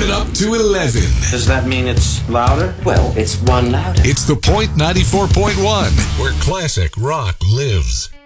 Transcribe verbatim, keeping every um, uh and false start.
it up to eleven. Does that mean it's louder? Well, it's one louder. It's The Point ninety-four point one, where classic rock lives.